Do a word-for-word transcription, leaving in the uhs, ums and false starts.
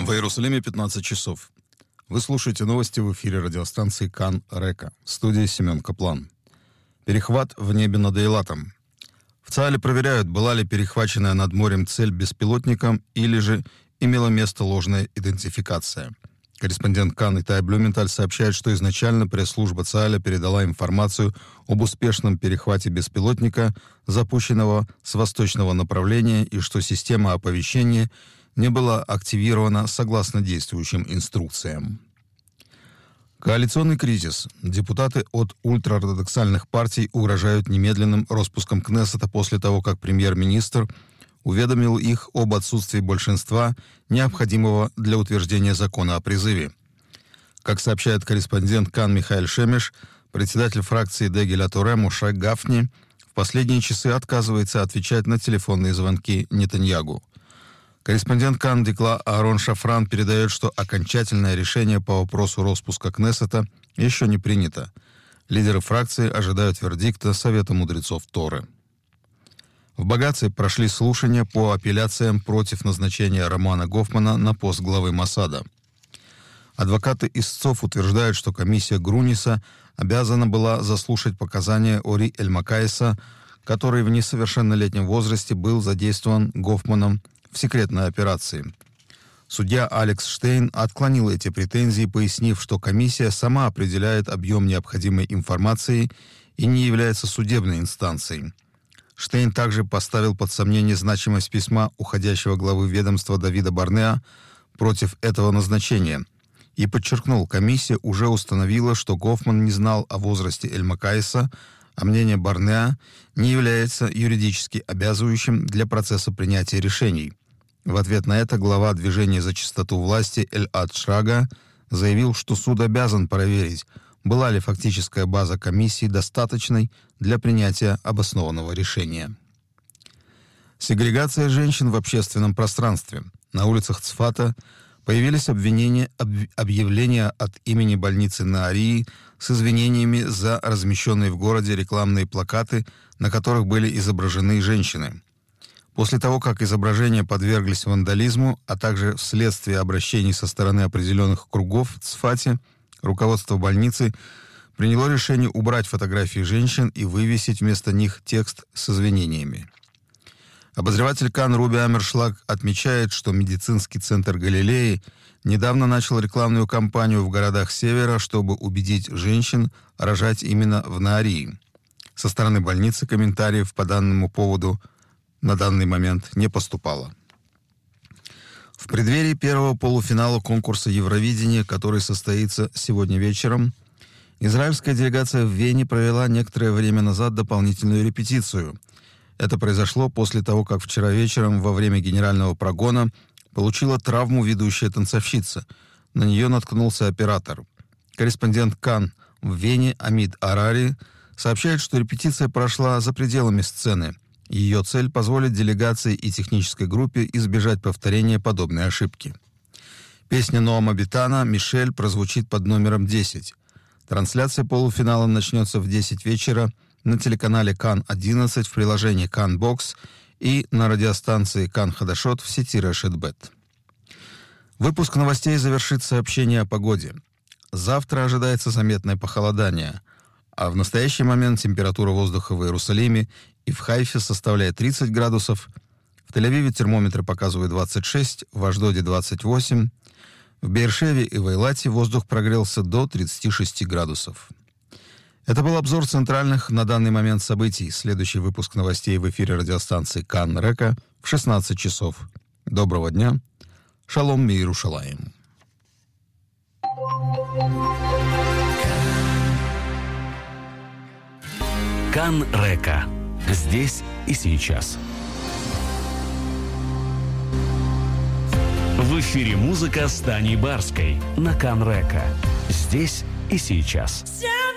В Иерусалиме пятнадцать часов. Вы слушаете новости в эфире радиостанции Кан Река. В студии Семен Каплан. Перехват в небе над Эйлатом. В ЦАЛе проверяют, была ли перехваченная над морем цель беспилотником или же имела место ложная идентификация. Корреспондент Кан Итай Блюменталь сообщает, что изначально пресс-служба ЦАЛа передала информацию об успешном перехвате беспилотника, запущенного с восточного направления, и что система оповещения не была активирована согласно действующим инструкциям. Коалиционный кризис. Депутаты от ультраортодоксальных партий угрожают немедленным распуском Кнессета после того, как премьер-министр уведомил их об отсутствии большинства, необходимого для утверждения закона о призыве. Как сообщает корреспондент Кан Михаэль Шемеш, председатель фракции Дегеля Торе Моше Гафни в последние часы отказывается отвечать на телефонные звонки Нетаньягу. Корреспондент Кан Дикла Аарон Шафран передает, что окончательное решение по вопросу распуска Кнессета еще не принято. Лидеры фракции ожидают вердикта Совета мудрецов Торы. В Багаце прошли слушания по апелляциям против назначения Романа Гофмана на пост главы Моссада. Адвокаты истцов утверждают, что комиссия Груниса обязана была заслушать показания Ори Эль-Макаиса, который в несовершеннолетнем возрасте был задействован Гофманом в секретной операции. Судья Алекс Штейн отклонил эти претензии, пояснив, что комиссия сама определяет объем необходимой информации и не является судебной инстанцией. Штейн также поставил под сомнение значимость письма уходящего главы ведомства Давида Барнеа против этого назначения и подчеркнул, комиссия уже установила, что Гофман не знал о возрасте Эль-Макаиса, а мнение Барнеа не является юридически обязывающим для процесса принятия решений. В ответ на это глава движения за чистоту власти Эль-Ад Шрага заявил, что суд обязан проверить, была ли фактическая база комиссии достаточной для принятия обоснованного решения. Сегрегация женщин в общественном пространстве. На улицах Цфата появились обвинения, об, объявления от имени больницы Наарии с извинениями за размещенные в городе рекламные плакаты, на которых были изображены женщины. После того, как изображения подверглись вандализму, а также вследствие обращений со стороны определенных кругов в Цфате, руководство больницы приняло решение убрать фотографии женщин и вывесить вместо них текст с извинениями. Обозреватель Кан Руби Амершлаг отмечает, что медицинский центр Галилеи недавно начал рекламную кампанию в городах Севера, чтобы убедить женщин рожать именно в Наарии. Со стороны больницы комментариев по данному поводу на данный момент не поступало. В преддверии первого полуфинала конкурса Евровидения, который состоится сегодня вечером, израильская делегация в Вене провела некоторое время назад дополнительную репетицию. Это произошло после того, как вчера вечером во время генерального прогона получила травму ведущая танцовщица. На нее наткнулся оператор. Корреспондент Кан в Вене Амид Арари сообщает, что репетиция прошла за пределами сцены. Ее цель — позволить делегации и технической группе избежать повторения подобной ошибки. Песня Ноама Битана «Мишель» прозвучит под номером десять. Трансляция полуфинала начнется в десять вечера на телеканале Кан одиннадцать в приложении Кан Бокс и на радиостанции Кан Хадашот в сети Решет Бет. Выпуск новостей завершит сообщение о погоде. Завтра ожидается заметное похолодание, а в настоящий момент температура воздуха в Иерусалиме и в Хайфе составляет тридцать градусов, в Тель-Авиве термометр показывает двадцать шесть, в Ашдоде двадцать восемь, в Беэр-Шеве и в Эйлате воздух прогрелся до тридцати шести градусов. Это был обзор центральных на данный момент событий. Следующий выпуск новостей в эфире радиостанции Кан Река в шестнадцать часов. Доброго дня. Шалом ми-Иерушалаим. Кан Река. Здесь и сейчас. В эфире музыка с Таней Барской на Кан Река. Здесь и сейчас.